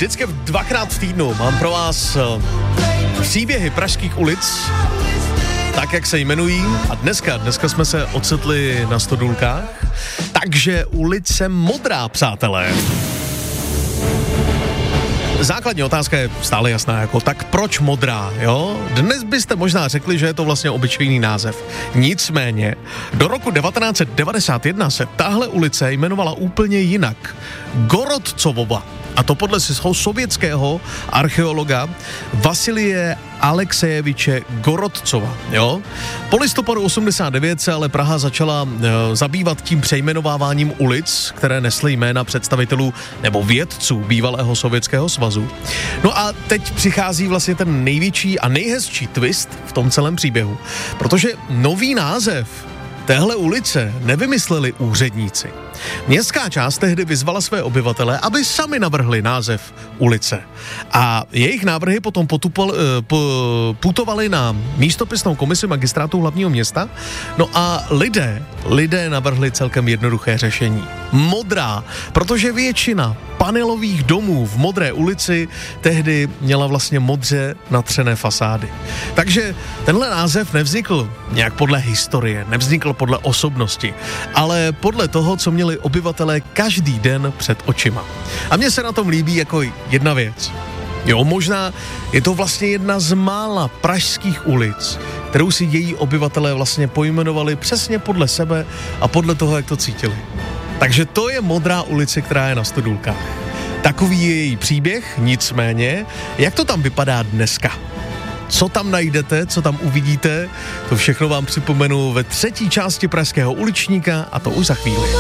vždycky dvakrát v týdnu mám pro vás příběhy pražských ulic, tak, jak se jmenují. A dneska jsme se ocitli na Stodůlkách, takže ulice Modrá, přátelé. Základní otázka je stále jasná, tak proč Modrá, jo? Dnes byste možná řekli, že je to vlastně obyčejný název. Nicméně, do roku 1991 se tahle ulice jmenovala úplně jinak. Gorodcovova. A to podle sovětského archeologa Vasilije Aleksejeviče Gorodcova, jo? Po listopadu 89 se ale Praha začala zabývat tím přejmenováváním ulic, které nesly jména představitelů nebo vědců bývalého Sovětského svazu. No a teď přichází vlastně ten největší a nejhezčí twist v tom celém příběhu, protože nový název téhle ulice nevymysleli úředníci. Městská část tehdy vyzvala své obyvatele, aby sami navrhli název ulice. A jejich návrhy potom putovaly na místopisnou komisi magistrátu hlavního města. No a lidé navrhli celkem jednoduché řešení. Modrá, protože většina panelových domů v Modré ulici tehdy měla vlastně modře natřené fasády. Takže tenhle název nevznikl nějak podle historie, nevznikl podle osobnosti, ale podle toho, co měli obyvatelé každý den před očima. A mně se na tom líbí jako jedna věc. Jo, možná je to vlastně jedna z mála pražských ulic, kterou si její obyvatelé vlastně pojmenovali přesně podle sebe a podle toho, jak to cítili. Takže to je Modrá ulice, která je na Stodůlkách. Takový je její příběh, nicméně, jak to tam vypadá dneska? Co tam najdete, co tam uvidíte, to všechno vám připomenu ve třetí části Pražského uličníka a to už za chvíli.